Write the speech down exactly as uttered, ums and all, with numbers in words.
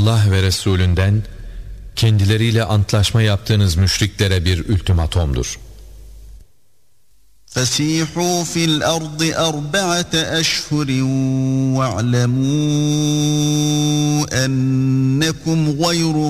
Allah ve Resulünden kendileriyle antlaşma yaptığınız müşriklere bir ultimatomdur. فَسِيحُوا فِي الْأَرْضِ أَرْبَعَةَ أَشْهُرٍ وَاعْلَمُوا أَنَّكُمْ غَيْرُ